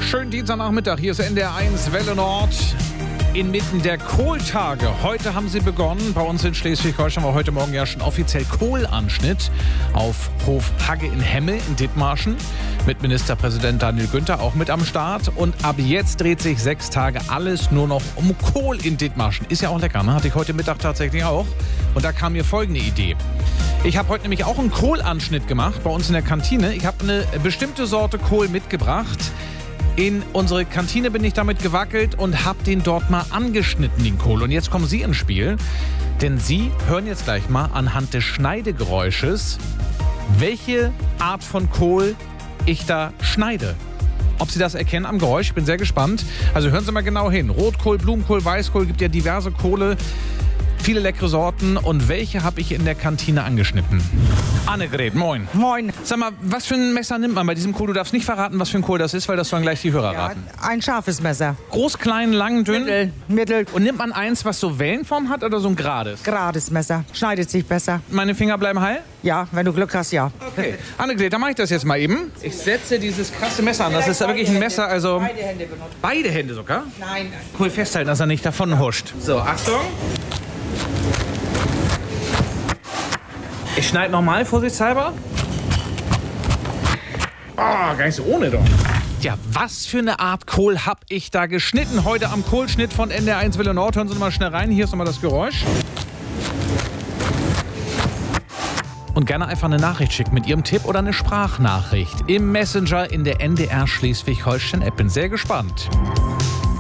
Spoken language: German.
Schönen Dienstagnachmittag, hier ist NDR1 Welle Nord. Inmitten der Kohltage. Heute haben sie begonnen. Bei uns in Schleswig-Holstein war heute Morgen ja schon offiziell Kohlanschnitt auf Hof Hagge in Hemmel in Dithmarschen. Mit Ministerpräsident Daniel Günther auch mit am Start. Und ab jetzt dreht sich 6 Tage alles nur noch um Kohl in Dithmarschen. Ist ja auch lecker, ne? Hatte ich heute Mittag tatsächlich auch. Und da kam mir folgende Idee. Ich habe heute nämlich auch einen Kohlanschnitt gemacht bei uns in der Kantine. Ich habe eine bestimmte Sorte Kohl mitgebracht. In unsere Kantine bin ich damit gewackelt und habe den dort mal angeschnitten, den Kohl. Und jetzt kommen Sie ins Spiel, denn Sie hören jetzt gleich mal anhand des Schneidegeräusches, welche Art von Kohl ich da schneide. Ob Sie das erkennen am Geräusch, ich bin sehr gespannt. Also hören Sie mal genau hin. Rotkohl, Blumenkohl, Weißkohl, gibt ja diverse Kohle. Viele leckere Sorten. Und welche habe ich in der Kantine angeschnitten? Annegret, moin. Moin. Sag mal, was für ein Messer nimmt man bei diesem Kohl? Du darfst nicht verraten, was für ein Kohl das ist, weil das sollen gleich die Hörer raten. Ein scharfes Messer. Groß, klein, lang, dünn? Mittel. Und nimmt man eins, was so Wellenform hat oder so ein gerades? Gerades Messer. Schneidet sich besser. Meine Finger bleiben heil? Ja, wenn du Glück hast, ja. Okay. Annegret, dann mache ich das jetzt mal eben. Ich setze dieses krasse Messer an. Das ist wirklich ein Messer, also... Beide Hände benutzen. Beide Hände sogar? Nein. Kohl festhalten, dass er nicht davon huscht. So, Achtung. Ich schneide nochmal, vorsichtshalber. Gar nicht so ohne doch. Ja, was für eine Art Kohl habe ich da geschnitten? Heute am Kohlschnitt von NDR1 Welle Nord. Hören Sie mal schnell rein. Hier ist nochmal das Geräusch. Und gerne einfach eine Nachricht schicken mit Ihrem Tipp oder eine Sprachnachricht im Messenger in der NDR Schleswig-Holstein-App. Bin sehr gespannt.